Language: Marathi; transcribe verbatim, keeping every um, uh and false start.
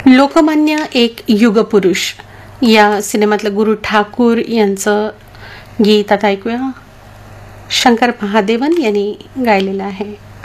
लोकमान्य एक युगपुरुष या सिनेमातलं गुरु ठाकूर यांचं गीत आता ऐकूया. शंकर महादेवन यांनी गायलेलं आहे.